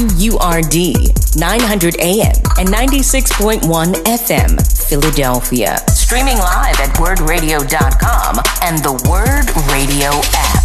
WURD 900 AM and 96.1 FM, Philadelphia. Streaming live at wordradio.com and the Word Radio app.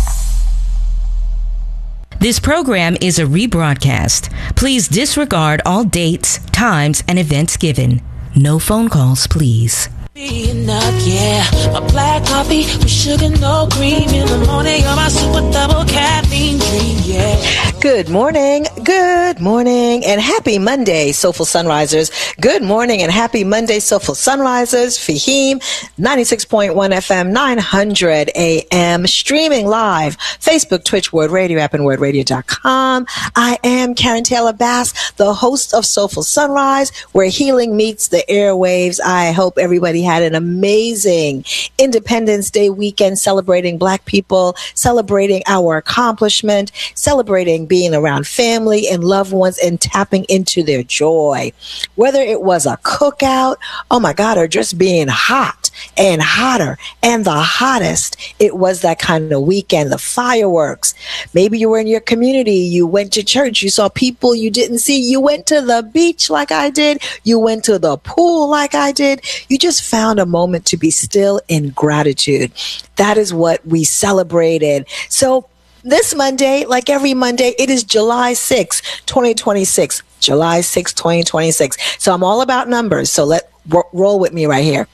This program is a rebroadcast. Please disregard all dates, times, and events given. No phone calls, please. Enough, yeah. A black coffee with sugar, no cream in the morning. You're my super double caffeine dream, yeah. Good morning, and happy Monday, Soulful Sunrisers. Good morning and happy Monday, Soulful Sunrisers. Fahim, 96.1 FM, 900 AM, streaming live, Facebook, Twitch, Word Radio app, and wordradio.com. I am Karen Taylor Bass, the host of Soulful Sunrise, where healing meets the airwaves. I hope everybody had an amazing Independence Day weekend, celebrating Black people, celebrating our accomplishment, celebrating being around family and loved ones and tapping into their joy. Whether it was a cookout, oh my God, or just being hot and hotter and the hottest, it was that kind of weekend. The fireworks. Maybe you were in your community, you went to church, you saw people you didn't see, you went to the beach like I did, you went to the pool like I did, you just found a moment to be still in gratitude. That is what we celebrated. So this Monday, like every Monday, it is July 6, 2026. July 6, 2026. So I'm all about numbers. So roll with me right here.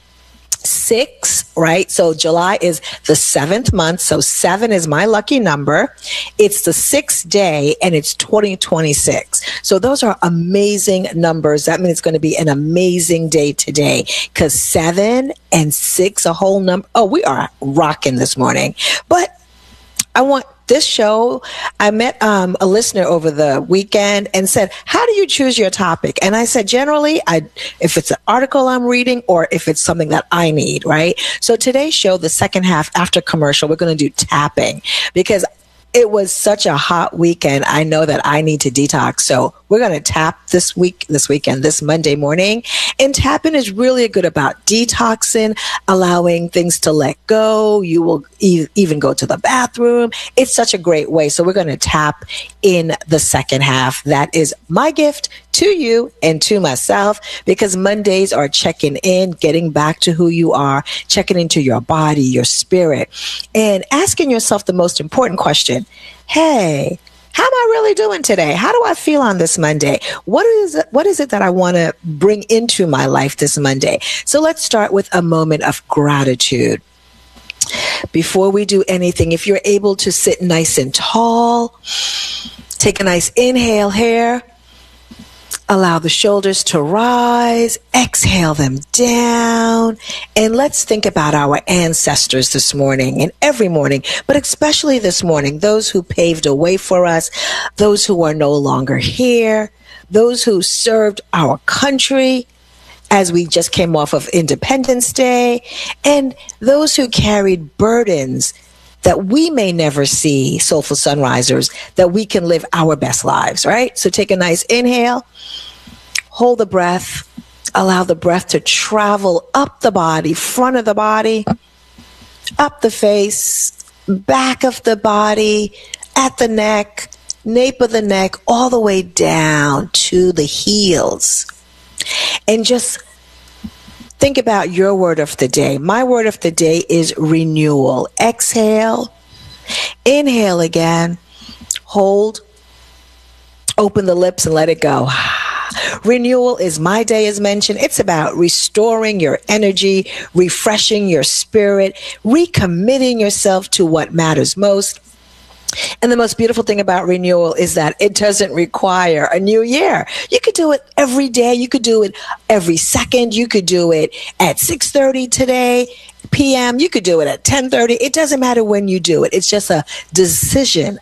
6, right? So July is the 7th month. So 7 is my lucky number. It's the 6th day and it's 2026. So those are amazing numbers. That means it's going to be an amazing day today because 7 and 6, a whole number. Oh, we are rocking this morning. But I want this show, I met a listener over the weekend and said, how do you choose your topic? And I said, generally, if it's an article I'm reading or if it's something that I need, right? So today's show, the second half after commercial, we're going to do tapping because it was such a hot weekend. I know that I need to detox. So we're going to tap this weekend, this Monday morning. And tapping is really good about detoxing, allowing things to let go. You will even go to the bathroom. It's such a great way. So we're going to tap in the second half. That is my gift to you and to myself because Mondays are checking in, getting back to who you are, checking into your body, your spirit, and asking yourself the most important question. Hey, how am I really doing today? How do I feel on this Monday? What is it that I want to bring into my life this Monday? So let's start with a moment of gratitude. Before we do anything, if you're able to sit nice and tall, take a nice inhale here. Allow the shoulders to rise, exhale them down, and let's think about our ancestors this morning and every morning, but especially this morning, those who paved a way for us, those who are no longer here, those who served our country as we just came off of Independence Day, and those who carried burdens that we may never see, Soulful Sunrisers, that we can live our best lives, right? So take a nice inhale, hold the breath, allow the breath to travel up the body, front of the body, up the face, back of the body, at the neck, nape of the neck, all the way down to the heels. And just think about your word of the day. My word of the day is renewal. Exhale, inhale again, hold, open the lips and let it go. Renewal is my day, as mentioned. It's about restoring your energy, refreshing your spirit, recommitting yourself to what matters most. And the most beautiful thing about renewal is that it doesn't require a new year. You could do it every day. You could do it every second. You could do it at 6:30 today, p.m. You could do it at 10:30. It doesn't matter when you do it. It's just a decision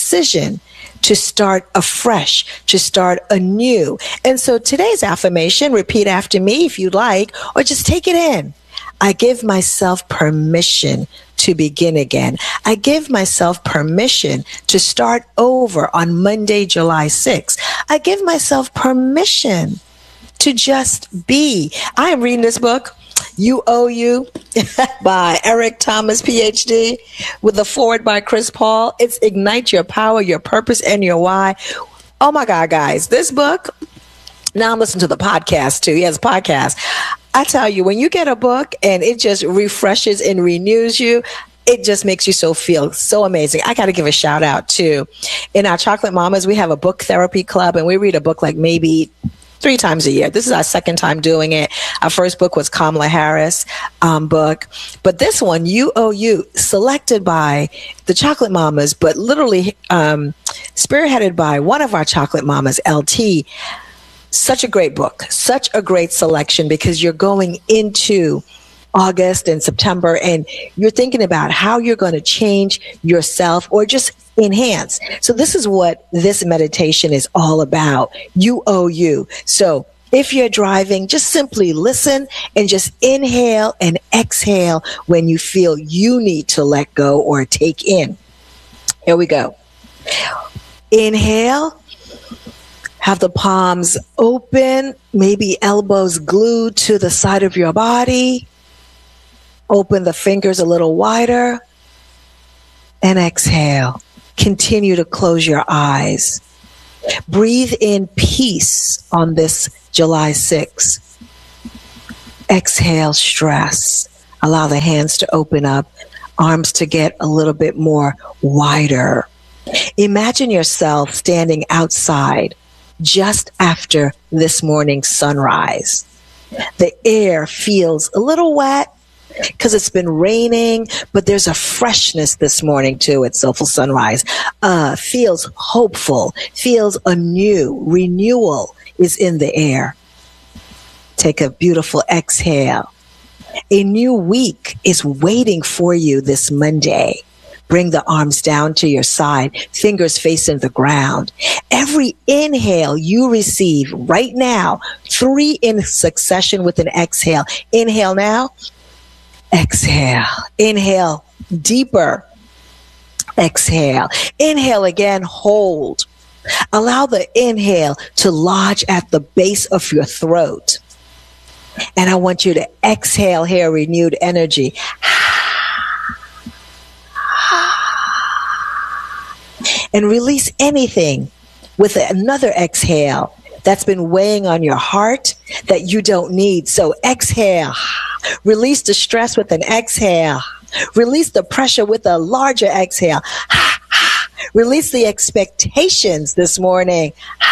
to start afresh, to start anew. And so today's affirmation, repeat after me if you'd like, or just take it in. I give myself permission to begin again. I give myself permission to start over on Monday, July 6th. I give myself permission to just be. I am reading this book, You Owe You by Eric Thomas, PhD, with the foreword by Chris Paul. It's Ignite Your Power, Your Purpose, and Your Why. Oh my God, guys, this book, now I'm listening to the podcast too. He has a podcast. I tell you, when you get a book and it just refreshes and renews you, it just makes you feel so amazing. I got to give a shout out too. In our Chocolate Mamas, we have a book therapy club, and we read a book like maybe 3 times a year. This is our second time doing it. Our first book was Kamala Harris book. But this one, You, selected by the Chocolate Mamas, but literally spearheaded by one of our Chocolate Mamas, LT. Such a great book, such a great selection, because you're going into August and September and you're thinking about how you're going to change yourself or just enhance. So this is what this meditation is all about. You. So if you're driving, just simply listen and just inhale and exhale when you feel you need to let go or take in. Here we go. Inhale. Have the palms open, maybe elbows glued to the side of your body. Open the fingers a little wider and exhale. Continue to close your eyes. Breathe in peace on this July 6th. Exhale stress. Allow the hands to open up, arms to get a little bit more wider. Imagine yourself standing outside just after this morning's sunrise. The air feels a little wet because it's been raining, but there's a freshness this morning too at Soulful Sunrise. Feels hopeful, feels anew. Renewal is in the air. Take a beautiful exhale. A new week is waiting for you this Monday. Bring the arms down to your side, fingers facing the ground. Every inhale you receive right now, 3 in succession with an exhale. Inhale now. Exhale. Inhale deeper. Exhale. Inhale again. Hold. Allow the inhale to lodge at the base of your throat. And I want you to exhale here, renewed energy. And release anything with another exhale that's been weighing on your heart that you don't need. So exhale. Release the stress with an exhale. Release the pressure with a larger exhale. Release the expectations this morning.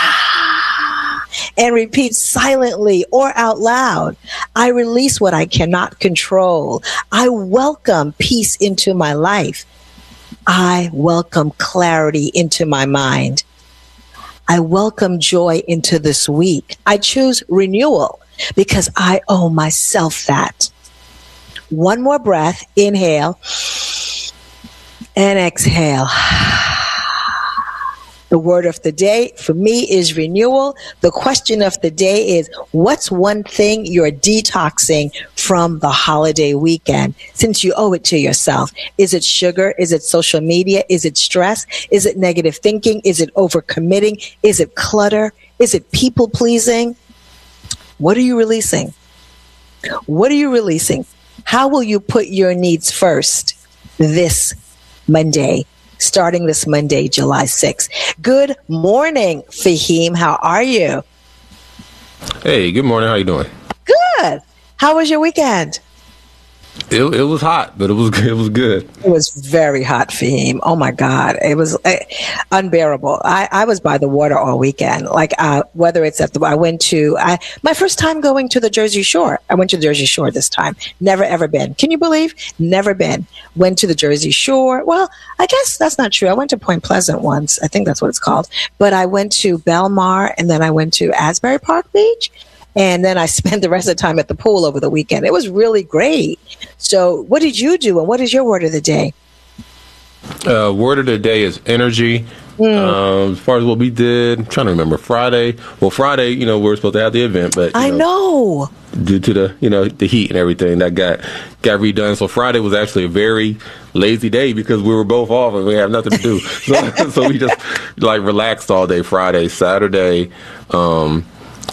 And repeat silently or out loud. I release what I cannot control. I welcome peace into my life. I welcome clarity into my mind. I welcome joy into this week. I choose renewal because I owe myself that. One more breath. Inhale and exhale. The word of the day for me is renewal. The question of the day is, what's one thing you're detoxing from the holiday weekend since you owe it to yourself? Is it sugar? Is it social media? Is it stress? Is it negative thinking? Is it overcommitting? Is it clutter? Is it people pleasing? What are you releasing? What are you releasing? How will you put your needs first this Monday? Starting this Monday, July 6th. Good morning, Fahim. How are you? Hey, good morning. How you doing? Good. How was your weekend? It was hot, but it was good. It was very hot, Fahim. Oh my God. It was unbearable. I was by the water all weekend. Like, whether it's my first time going to the Jersey Shore. I went to the Jersey Shore this time. Never ever been. Can you believe? Never been. Went to the Jersey Shore. Well, I guess that's not true. I went to Point Pleasant once. I think that's what it's called. But I went to Belmar and then I went to Asbury Park Beach. And then I spent the rest of the time at the pool over the weekend. It was really great. So what did you do? And what is your word of the day? Word of the day is energy. As far as what we did, I'm trying to remember Friday. Well, Friday, we were supposed to have the event, but I know due to the heat and everything that got redone. So Friday was actually a very lazy day because we were both off and we had nothing to do. So we just relaxed all day Friday. Saturday,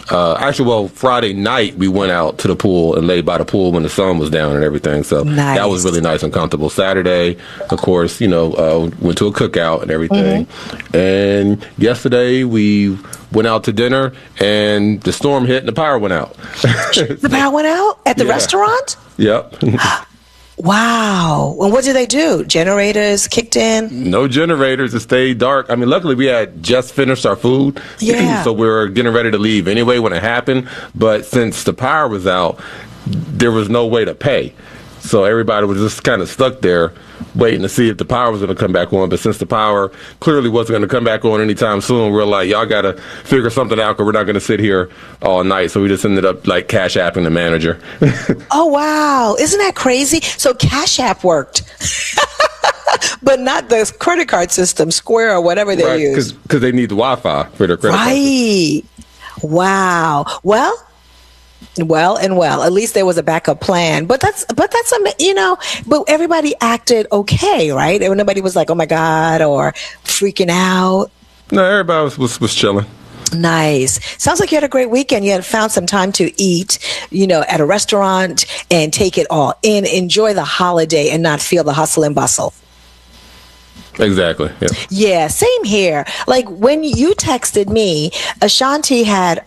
Friday night we went out to the pool and laid by the pool when the sun was down and everything. So nice. That was really nice and comfortable. Saturday, of course, went to a cookout and everything. Mm-hmm. And yesterday we went out to dinner and the storm hit and the power went out. The power went out at the restaurant? Yep. Wow. And what did they do? Generators kicked in? No generators. It stayed dark. I mean, luckily we had just finished our food. Yeah. So we were getting ready to leave anyway when it happened. But since the power was out, there was no way to pay. So everybody was just kind of stuck there waiting to see if the power was going to come back on. But since the power clearly wasn't going to come back on anytime soon, we're like, y'all got to figure something out because we're not going to sit here all night. So we just ended up like Cash Apping the manager. Oh, wow. Isn't that crazy? So Cash App worked. But not the credit card system, Square or whatever they use. Because they need the Wi-Fi for their credit card system. Wow. Well, at least there was a backup plan. But but everybody acted okay, right? Nobody was like, oh my God, or freaking out. No, everybody was chilling. Nice. Sounds like you had a great weekend. You had found some time to eat, at a restaurant and take it all in, enjoy the holiday and not feel the hustle and bustle. Exactly. Yeah. Yeah, same here. Like when you texted me, Ashanti had,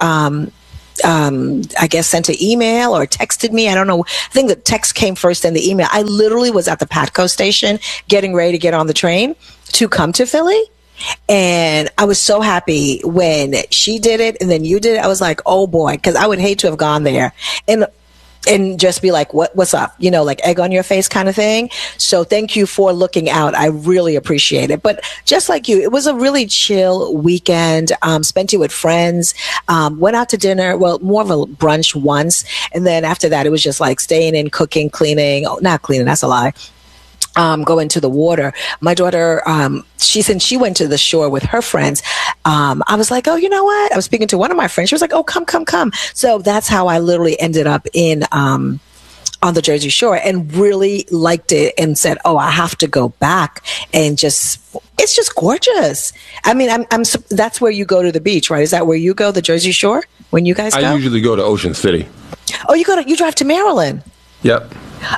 I guess sent an email or texted me. I don't know. I think the text came first and the email. I literally was at the Patco station getting ready to get on the train to come to Philly. And I was so happy when she did it and then you did it. I was like, oh boy, because I would hate to have gone there and just be like, what's up? Like egg on your face kind of thing. So thank you for looking out. I really appreciate it. But just like you, it was a really chill weekend. Spent it with friends, went out to dinner. Well, more of a brunch once. And then after that, it was just like staying in, cooking, cleaning. Oh, not cleaning. That's a lie. Going to the water. My daughter, since she went to the shore with her friends, I was like, oh, you know what? I was speaking to one of my friends. She was like, oh, come. So that's how I literally ended up on the Jersey Shore and really liked it and said, oh, I have to go back and it's just gorgeous. I mean, that's where you go to the beach, right? Is that where you go, the Jersey Shore, when you guys go? I usually go to Ocean City. Oh, you drive to Maryland? Yep.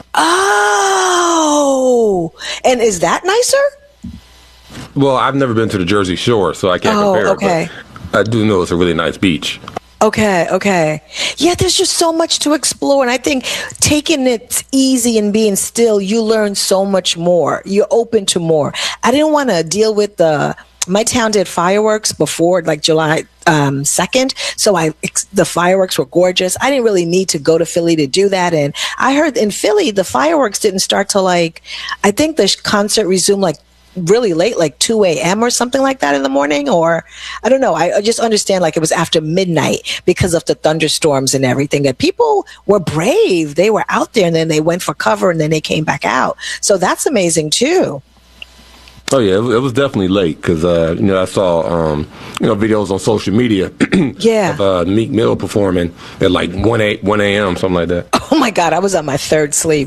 Oh, and is that nicer? Well, I've never been to the Jersey Shore, so I can't compare. Okay. But I do know it's a really nice beach. Okay. Yeah, there's just so much to explore. And I think taking it easy and being still, you learn so much more. You're open to more. I didn't want to deal with my town did fireworks before like July 2nd. So the fireworks were gorgeous. I didn't really need to go to Philly to do that. And I heard in Philly, the fireworks didn't start till I think the concert resumed like really late, like 2 a.m. or something like that in the morning. Or I don't know. I just understand like it was after midnight because of the thunderstorms and everything. That people were brave. They were out there and then they went for cover and then they came back out. So that's amazing too. Oh yeah, it was definitely late because I saw videos on social media of Meek Mill performing at like 1 a.m. something like that. Oh my God, I was on my third sleep.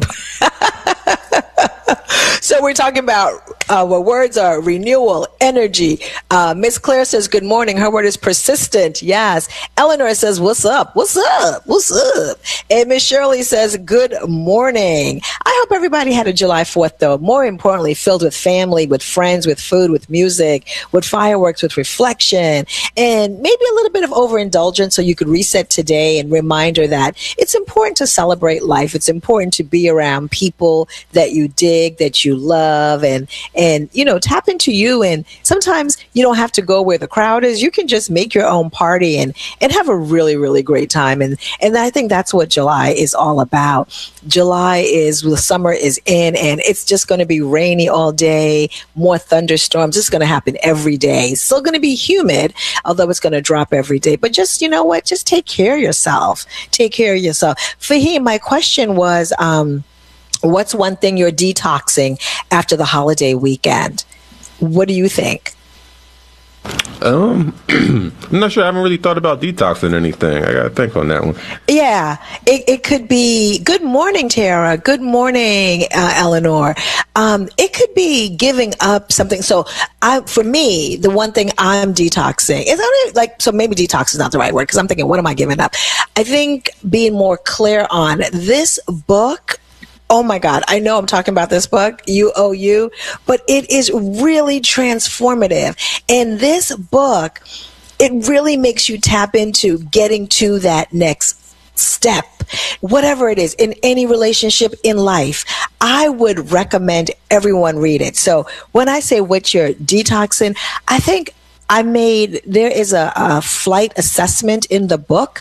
So we're talking about what words are renewal, energy. Miss Claire says, good morning. Her word is persistent. Yes. Eleanor says, what's up? And Miss Shirley says, good morning. I hope everybody had a July 4th, though. More importantly, filled with family, with friends, with food, with music, with fireworks, with reflection, and maybe a little bit of overindulgence so you could reset today and reminder that it's important to celebrate life. It's important to be around people that you dig, that you love, and tap into you. And sometimes you don't have to go where the crowd is. You can just make your own party and have a really, really great time. And I think that's what July is all about. July is the summer is in and it's just going to be rainy all day, more thunderstorms. It's going to happen every day. It's still going to be humid, although it's going to drop every day. But just, you know what? Just take care of yourself. Take care of yourself. Fahim, my question was, what's one thing you're detoxing after the holiday weekend? What do you think? I'm not sure. I haven't really thought about detoxing anything. I got to think on that one. Yeah, it could be, good morning, Tara. Good morning, Eleanor. It could be giving up something. So for me, the one thing I'm detoxing is so maybe detox is not the right word, because I'm thinking, what am I giving up? I think being more clear on this book. Oh my God, I know I'm talking about this book, You, but it is really transformative. And this book, it really makes you tap into getting to that next step, whatever it is, in any relationship in life. I would recommend everyone read it. So when I say what you're detoxing, I think there is a flight assessment in the book,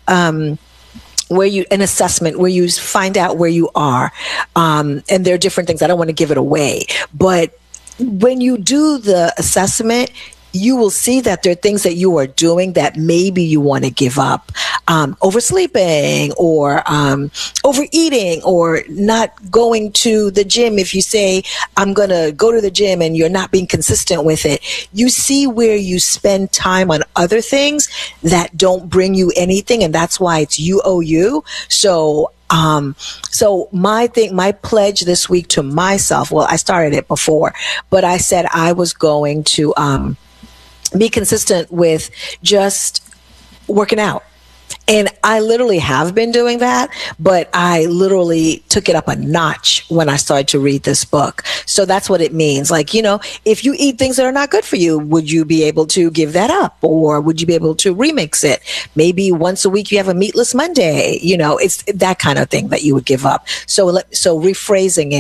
an assessment where you find out where you are. And there are different things. I don't want to give it away, but when you do the assessment, you will see that there are things that you are doing that maybe you want to give up, oversleeping or overeating, or not going to the gym. If you say, I'm going to go to the gym, and you're not being consistent with it, you see where you spend time on other things that don't bring you anything. And that's why it's You. So my pledge this week to myself, well, I started it before, but I said I was going to, be consistent with just working out. And I literally have been doing that, but I literally took it up a notch when I started to read this book. So that's what it means. Like, if you eat things that are not good for you, would you be able to give that up? Or would you be able to remix it? Maybe once a week you have a meatless Monday. It's that kind of thing that you would give up. So rephrasing it.